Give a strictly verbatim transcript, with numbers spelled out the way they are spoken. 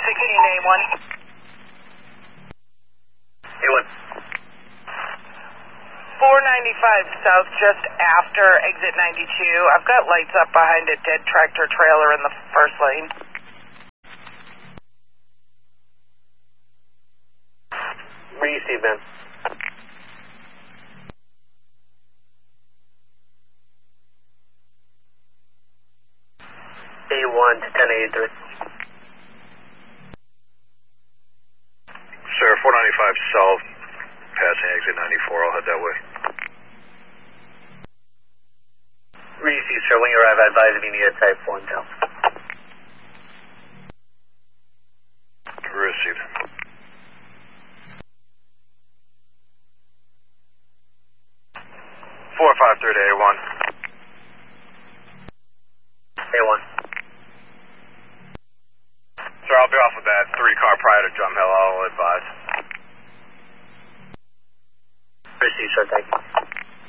sixteen A one. A one. four ninety-five south, just after exit ninety-two. I've got lights up behind a dead tractor trailer in the first lane. Receive, man. A one to ten eighty-three. Sir, four ninety-five south, passing exit ninety-four. I'll head that way. Receive, sir. When you arrive, advise me near type one down. Received. four five three to A one. A one. Sir, I'll be off of that three car prior to Drum Hill. I'll advise. Receive, sir. Thank you.